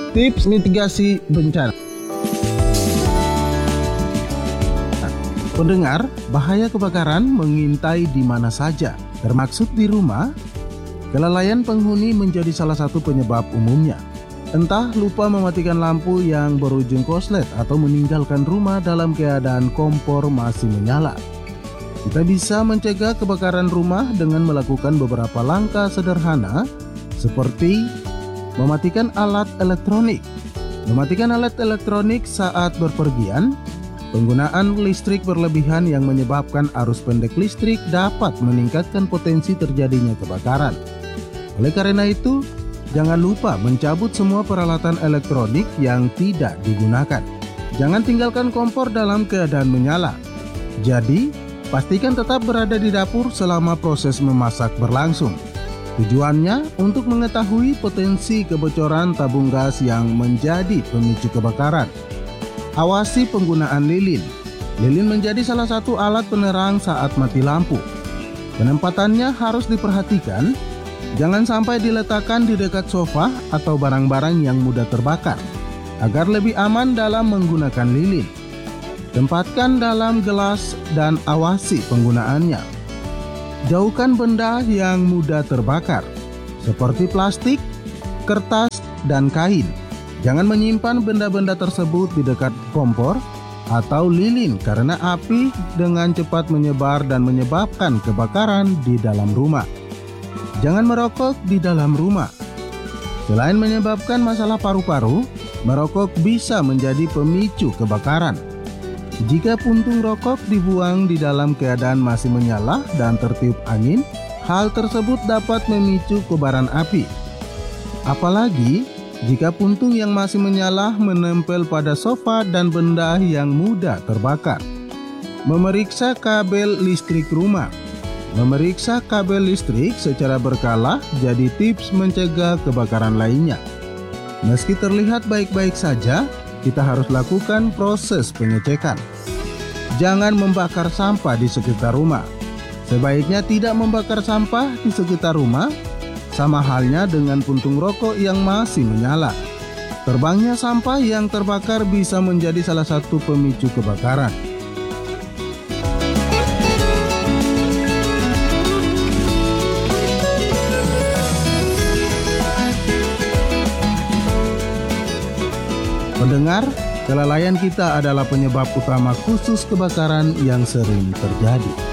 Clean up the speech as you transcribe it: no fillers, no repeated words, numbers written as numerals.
Tips mitigasi bencana. Pendengar, bahaya kebakaran mengintai di mana saja, termaksud di rumah. Kelalaian penghuni menjadi salah satu penyebab umumnya. Entah lupa mematikan lampu yang berujung korslet atau meninggalkan rumah dalam keadaan kompor masih menyala. Kita bisa mencegah kebakaran rumah dengan melakukan beberapa langkah sederhana seperti mematikan alat elektronik. Mematikan alat elektronik saat berpergian. Penggunaan listrik berlebihan yang menyebabkan arus pendek listrik dapat meningkatkan potensi terjadinya kebakaran. Oleh karena itu, jangan lupa mencabut semua peralatan elektronik yang tidak digunakan. Jangan tinggalkan kompor dalam keadaan menyala. Jadi, pastikan tetap berada di dapur selama proses memasak berlangsung. Tujuannya untuk mengetahui potensi kebocoran tabung gas yang menjadi pemicu kebakaran. Awasi penggunaan lilin. Lilin menjadi salah satu alat penerang saat mati lampu. Penempatannya harus diperhatikan. Jangan sampai diletakkan di dekat sofa atau barang-barang yang mudah terbakar, agar lebih aman dalam menggunakan lilin. Tempatkan dalam gelas dan awasi penggunaannya. Jauhkan benda yang mudah terbakar, seperti plastik, kertas, dan kain. Jangan menyimpan benda-benda tersebut di dekat kompor atau lilin karena api dengan cepat menyebar dan menyebabkan kebakaran di dalam rumah. Jangan merokok di dalam rumah. Selain menyebabkan masalah paru-paru, merokok bisa menjadi pemicu kebakaran. Jika puntung rokok dibuang di dalam keadaan masih menyala dan tertiup angin, hal tersebut dapat memicu kobaran api. Apalagi jika puntung yang masih menyala menempel pada sofa dan benda yang mudah terbakar. Memeriksa kabel listrik rumah. Memeriksa kabel listrik secara berkala jadi tips mencegah kebakaran lainnya. Meski terlihat baik-baik saja, kita harus lakukan proses pengecekan. Jangan membakar sampah di sekitar rumah. Sebaiknya tidak membakar sampah di sekitar rumah, sama halnya dengan puntung rokok yang masih menyala. Terbangnya sampah yang terbakar bisa menjadi salah satu pemicu kebakaran. Pendengar, kelalaian kita adalah penyebab utama khusus kebakaran yang sering terjadi.